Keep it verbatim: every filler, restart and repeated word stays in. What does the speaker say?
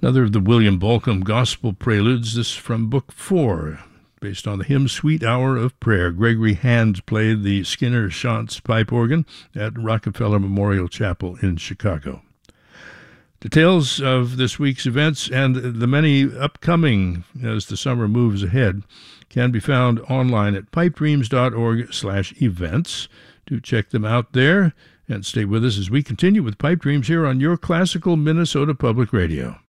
Another of the William Bolcom Gospel Preludes, this from Book Four, based on the hymn Sweet Hour of Prayer. Gregory Hand played the Skinner Shantz pipe organ at Rockefeller Memorial Chapel in Chicago. Details of this week's events and the many upcoming as the summer moves ahead can be found online at pipedreams dot org slash events. Do check them out there and stay with us as we continue with Pipe Dreams here on your classical Minnesota Public Radio.